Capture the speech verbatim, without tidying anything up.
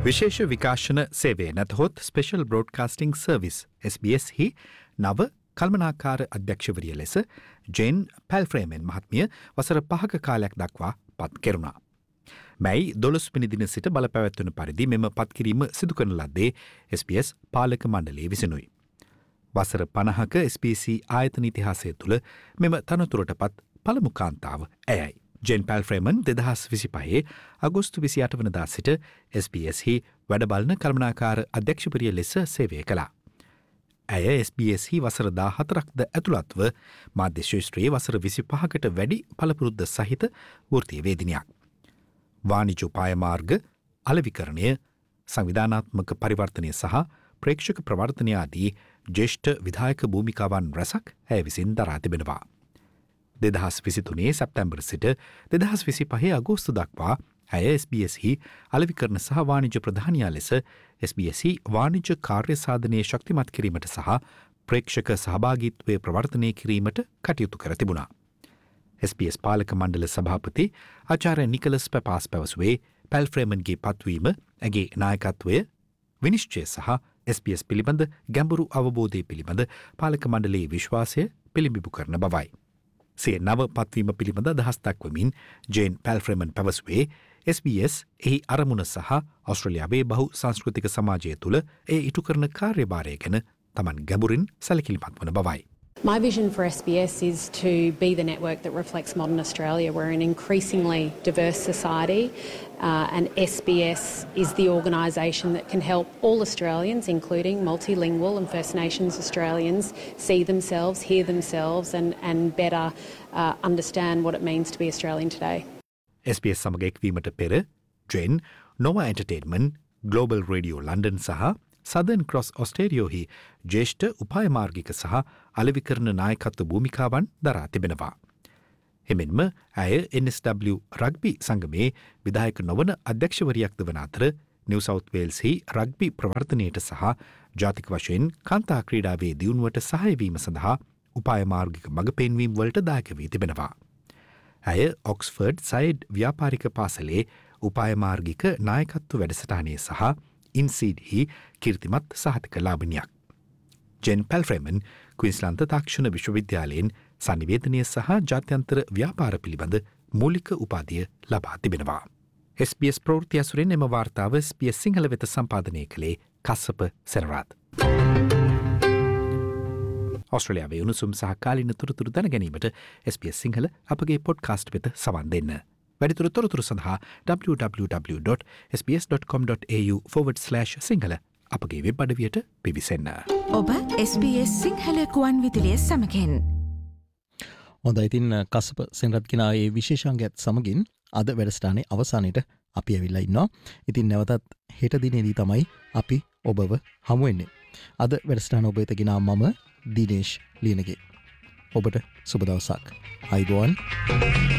විශේෂ විකාශන සේවය නැතහොත් special broadcasting service S B S හි නව කල්මනාකාර අධ්‍යක්ෂවරිය ලෙස ජේන් පැල්ෆ්‍රේමෙන් මහත්මිය වසර පහක කාලයක් දක්වා පත් කෙරුණා. මැයි දොළොස්වෙනි දින සිට බලපැවැත්වන පරිදි මෙම පත්කිරීම සිදු කරන ලද්දේ S B S පාලක මණ්ඩලය විසිනුයි. වසර පනහක S B C ආයතන ඉතිහාසය තුළ මෙම තනතුරට පත් පළමු කාන්තාව ඇයයි. ජෙන් පැල්ෆ්‍රේමන් දෙදහස් විසිපහේ අගෝස්තු විසි අට වනදා සිට S B S හි වැඩබලන කළමනාකාර අධ්‍යක්ෂපරිය ලෙස සේවය කළා. ඇය S B S හි වසර දාහතරක්ද ඇතුළත්ව මාධ්‍ය ශේෂ්ත්‍රයේ වසර විසිපහකට වැඩි පළපුරුද්ද සහිත වෘත්තීය වේදිනියක්. වාණිජ උපාය මාර්ග, අලෙවිකරණය, සංවිධානාත්මක පරිවර්තනය සහ ප්‍රේක්ෂක ප්‍රවර්තනය ආදී ජ්‍යෙෂ්ඨ විධායක භූමිකාවන් රැසක් ඇය විසින් දරා තිබෙනවා. දෙදහස් විසිතුනේ සැප්තැම්බර් සිට දෙදහස් විසිපහේ අගෝස්තු දක්වා ඇය S B S හි අලෙවිකරණ සහ වාණිජ ප්‍රධානියා ලෙස S B S හි වාණිජ කාර්ය සාධනයේ ශක්තිමත් කිරීමට සහ ප්‍රේක්ෂක සහභාගීත්වය ප්‍රවර්තනය කිරීමට කටයුතු කර තිබුණා. S B S පාලක මණ්ඩල සභාපති ආචාර්ය නිකලස් පැපාස් පැවසුවේ පැල්ෆ්‍රේමන්ගේ පත්වීම ඇගේ නායකත්වය විනිශ්චය සහ S B S පිළිබඳ ගැඹුරු අවබෝධය පිළිබඳ පාලක මණ්ඩලයේ විශ්වාසය පිළිබිඹු කරන බවයි. සිය නව පත්වීම පිළිබඳ අදහස් දක්වමින් ජේන් පැල්ෆ්‍රේමන් පැවසුවේ S B S එහි අරමුණ සහ ඔස්ට්‍රේලියාවේ බහු සංස්කෘතික සමාජය තුළ එය ඉටු කරන කාර්යභාරය ගැන තමන් ගැඹුරින් සැලකිලිමත් වන බවයි. My vision for S B S is to be the network that reflects modern Australia. We're an increasingly diverse society, uh, and S B S is the organisation that can help all Australians, including multilingual and First Nations Australians, see themselves, hear themselves, and, and better uh, understand what it means to be Australian today. S B S සමග එක්වීමට පෙර ජෙන් Nova Entertainment, Global Radio London සහ Southern Cross ඔස්ට්‍රේලියාහි ජ්‍යෙෂ්ඨ උපායමාර්ගික සහ අලෙවිකරණ නායකත්ව භූමිකාවන් දරා තිබෙනවා. එමෙන්ම ඇය N S W rugby සංගමේ විධායක නොවන අධ්‍යක්ෂවරියක්ද වන අතර නිව් සවුත් වේල්ස්හි රග්බි ප්‍රවර්තනයට සහ ජාතික වශයෙන් කාන්තා ක්‍රීඩාවේ දියුණුවට සහාය වීම සඳහා උපායමාර්ගික මඟ පෙන්වීම් වලට දායක වී තිබෙනවා. ඇය ඔක්ස්ෆර්ඩ් සයිඩ් ව්‍යාපාරික පාසලේ උපායමාර්ගික නායකත්ව වැඩසටහනේ සහ ඉන්සීඩ්හි කීර්තිමත් සහතික ලාභනියක්. ජෙන් පැල්ෆ්‍රේමන් ක්වීන්ස්ලන්ත තාක්ෂණ විශ්වවිද්‍යාලයෙන් සංනිවේදනය සහ ජාත්‍යන්තර ව්‍යාපාර පිළිබඳ මූලික උපාධිය ලබා තිබෙනවා. S B S ප්‍රවෘත්ති ඇසුරෙන් එම වාර්තාව S B S සිංහල වෙත සම්පාදනය කළේ කස්සප සෙනරාත්. ඔස්ට්‍රේලියාවේ උණුසුම් සහ කාලින තොරතුරු දැන ගැනීමට S B S සිංහල අපගේ පොඩ්කාස්ට් වෙත සවන් දෙන්න. වැඩිදුර තොරතුරු සඳහා w w w dot s b s dot com dot a u forward slash Sinhala අපගේ වෙබ් අඩවියට පිවිසෙන්න. ඔබ S B S සිංහල කුවන් විදුලිය සමගින්. හොඳයි, ඉතින් කස්සප සෙනරත් කෙනා ඒ විශේෂාංගයත් සමගින් අද වැඩසටහනේ අවසානයේට අපි ඇවිල්ලා ඉන්නවා. ඉතින් නැවතත් හෙට දිනේදී තමයි අපි ඔබව හමු වෙන්නේ. අද වැඩසටහන ඔබ වෙත ගෙනා මම දිනේෂ් ලියනගේ. ඔබට සුබ දවසක්. අයිබෝන්.